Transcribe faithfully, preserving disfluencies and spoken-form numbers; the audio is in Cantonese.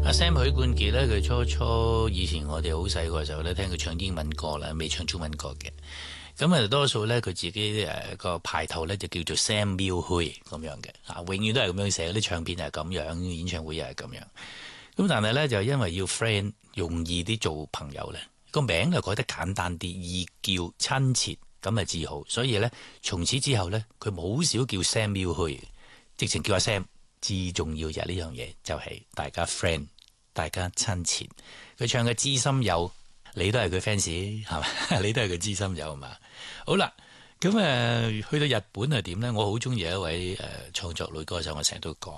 阿 Sam 許冠傑咧，佢初初以前我哋好細個時候咧，聽佢唱英文歌啦，未唱中文歌嘅。咁啊，多數咧佢自己誒個牌頭咧就叫做 Sam Miu Hui 咁樣嘅，啊，永遠都係咁樣寫，啲唱片係咁樣，演唱會又係咁樣。咁但係咧就因為要 friend 容易啲做朋友咧，個名就改得簡單啲，易叫親切，咁啊自豪。所以咧從此之後咧，佢冇少叫 Sam Miu Hui，直情叫阿 Sam。至重要就係呢樣嘢，就係、是、大家 friend。大家親切，佢唱嘅知心友，你都係佢 fans 係嘛？你都係佢知心友嘛？好啦，咁誒去到日本係點咧？我好中意一位誒創作女歌手，我成日都講。